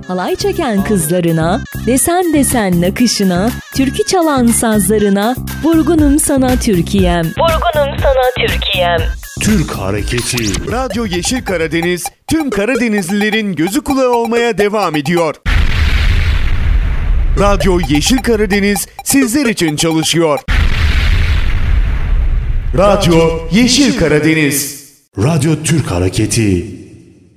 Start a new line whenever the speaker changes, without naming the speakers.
halay çeken kızlarına, desen desen nakışına, türkü çalan sazlarına, vurgunum sana Türkiye'm. Vurgunum sana Türkiye'm.
Türk Hareketi. Radyo Yeşil Karadeniz, tüm Karadenizlilerin gözü kulağı olmaya devam ediyor. Radyo Yeşil Karadeniz sizler için çalışıyor. Radyo Yeşil Karadeniz. Radyo Türk Hareketi.